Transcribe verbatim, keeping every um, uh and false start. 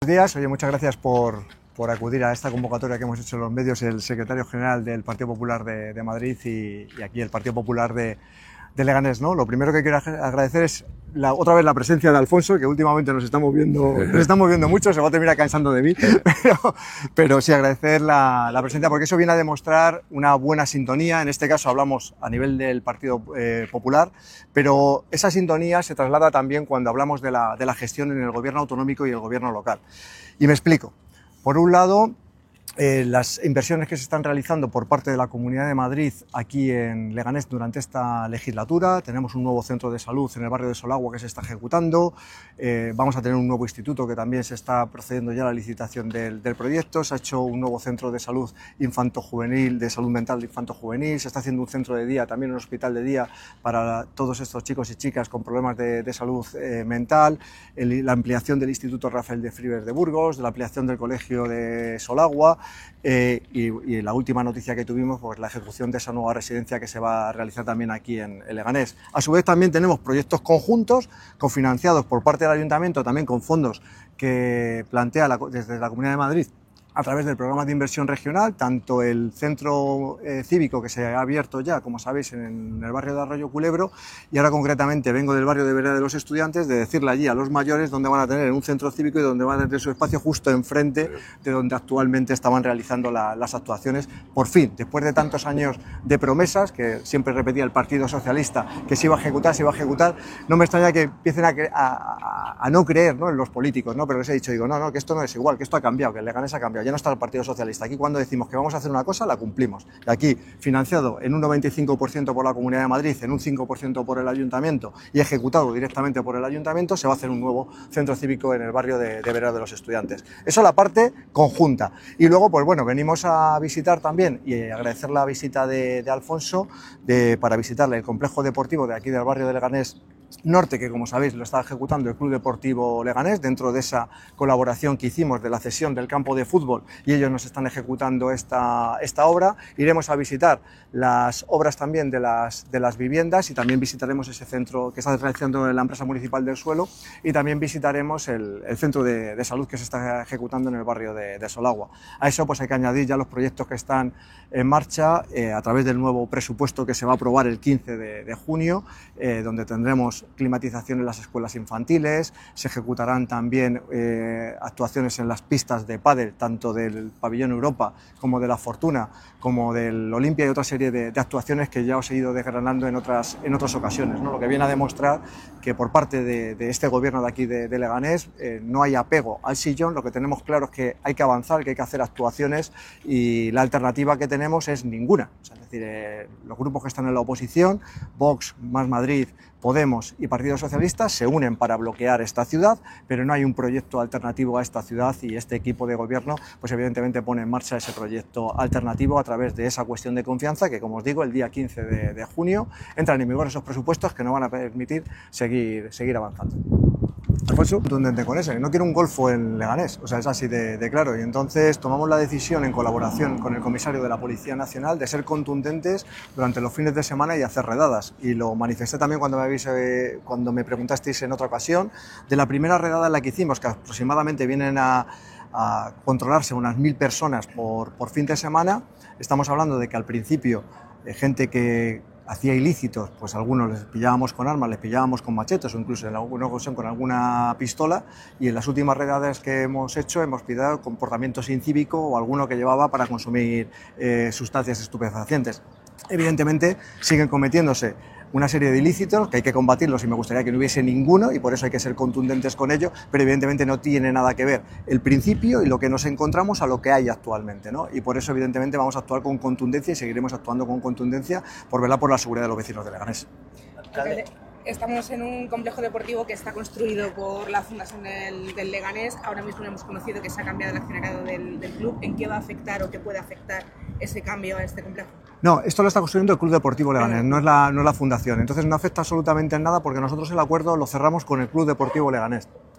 Buenos días, oye, muchas gracias por, por acudir a esta convocatoria que hemos hecho en los medios, el secretario general del Partido Popular de, de Madrid y, y aquí el Partido Popular de, de Leganés, ¿no? Lo primero que quiero agradecer es la, otra vez la presencia de Alfonso, que últimamente nos estamos viendo, nos estamos viendo mucho, se va a terminar cansando de mí, pero, pero sí agradecer la, la presencia, porque eso viene a demostrar una buena sintonía. En este caso hablamos a nivel del Partido eh, Popular, pero esa sintonía se traslada también cuando hablamos de la, de la gestión en el gobierno autonómico y el gobierno local. Y me explico. Por un lado, Eh, las inversiones que se están realizando por parte de la Comunidad de Madrid aquí en Leganés durante esta legislatura. Tenemos un nuevo centro de salud en el barrio de Solagua que se está ejecutando, eh, vamos a tener un nuevo instituto que también se está procediendo ya a la licitación del, del proyecto, se ha hecho un nuevo centro de salud infanto-juvenil, de salud mental infanto-juvenil, se está haciendo un centro de día, también un hospital de día para todos estos chicos y chicas con problemas de, de salud eh, mental, el, la ampliación del Instituto Rafael de Fribes de Burgos, de la ampliación del Colegio de Solagua. Eh, y, y la última noticia que tuvimos, pues la ejecución de esa nueva residencia que se va a realizar también aquí en, en Leganés. A su vez también tenemos proyectos conjuntos cofinanciados por parte del Ayuntamiento, también con fondos que plantea la, desde la Comunidad de Madrid a través del programa de inversión regional, tanto el centro eh, cívico que se ha abierto ya, como sabéis, en, en el barrio de Arroyo Culebro, y ahora concretamente vengo del barrio de Vereda de los Estudiantes, de decirle allí a los mayores dónde van a tener un centro cívico y dónde van a tener su espacio justo enfrente de donde actualmente estaban realizando la, las actuaciones. Por fin, después de tantos años de promesas, que siempre repetía el Partido Socialista, que se iba a ejecutar, se iba a ejecutar, no me extraña que empiecen a, a, a, a no creer, ¿no?, en los políticos, ¿no? Pero les he dicho, digo, no, no, que esto no es igual, que esto ha cambiado, que el Leganés ha cambiado. Ya no está el Partido Socialista. Aquí cuando decimos que vamos a hacer una cosa, la cumplimos. Y aquí, financiado en un noventa y cinco por ciento por la Comunidad de Madrid, en un cinco por ciento por el Ayuntamiento y ejecutado directamente por el Ayuntamiento, se va a hacer un nuevo centro cívico en el barrio de, de Vereda de los Estudiantes. Eso es la parte conjunta. Y luego, pues bueno, venimos a visitar también y agradecer la visita de, de Alfonso de, para visitarle el complejo deportivo de aquí del barrio de Leganés Norte, que como sabéis lo está ejecutando el Club Deportivo Leganés dentro de esa colaboración que hicimos de la cesión del campo de fútbol, y ellos nos están ejecutando esta, esta obra. Iremos a visitar las obras también de las, de las viviendas y también visitaremos ese centro que está realizando la empresa municipal del suelo, y también visitaremos el, el centro de, de salud que se está ejecutando en el barrio de, de Solagua. A eso pues hay que añadir ya los proyectos que están en marcha eh, a través del nuevo presupuesto que se va a aprobar el quince de, de junio, eh, donde tendremos climatización en las escuelas infantiles, se ejecutarán también eh, actuaciones en las pistas de pádel, tanto del Pabellón Europa como de la Fortuna, como del Olimpia, y otra serie de, de actuaciones que ya os he ido desgranando en otras, en otras ocasiones, ¿no? Lo que viene a demostrar que por parte de, de este gobierno de aquí de, de Leganés eh, no hay apego al sillón. Lo que tenemos claro es que hay que avanzar, que hay que hacer actuaciones, y la alternativa que tenemos es ninguna. O sea, es decir, eh, los grupos que están en la oposición, Vox, Más Madrid, Podemos y Partido Socialista, se unen para bloquear esta ciudad, pero no hay un proyecto alternativo a esta ciudad, y este equipo de gobierno pues evidentemente pone en marcha ese proyecto alternativo a través de esa cuestión de confianza que, como os digo, el día quince de, de junio entran en vigor esos presupuestos que nos van a permitir seguir, seguir avanzando. Alfonso, contundente con eso, no quiero un golfo en Leganés, o sea, es así de, de claro, y entonces tomamos la decisión en colaboración con el comisario de la Policía Nacional de ser contundentes durante los fines de semana y hacer redadas, y lo manifesté también cuando me, habéis, eh, cuando me preguntasteis en otra ocasión de la primera redada en la que hicimos, que aproximadamente vienen a, a controlarse unas mil personas por, por fin de semana. Estamos hablando de que al principio eh, gente que hacía ilícitos, pues algunos les pillábamos con armas, les pillábamos con machetes o incluso en alguna ocasión con alguna pistola, y en las últimas redadas que hemos hecho hemos pillado comportamientos incívicos o alguno que llevaba para consumir eh, sustancias estupefacientes. Evidentemente siguen cometiéndose una serie de ilícitos que hay que combatirlos, y me gustaría que no hubiese ninguno, y por eso hay que ser contundentes con ello, pero evidentemente no tiene nada que ver el principio y lo que nos encontramos a lo que hay actualmente, ¿no? Y por eso evidentemente vamos a actuar con contundencia y seguiremos actuando con contundencia por velar por la seguridad de los vecinos de Leganés. Estamos en un complejo deportivo que está construido por la Fundación del, del Leganés. Ahora mismo hemos conocido que se ha cambiado el accionariado del, del club. ¿En qué va a afectar o qué puede afectar ese cambio a este complejo? No, esto lo está construyendo el Club Deportivo Leganés, no es la, no es la fundación. Entonces no afecta absolutamente en nada, porque nosotros el acuerdo lo cerramos con el Club Deportivo Leganés.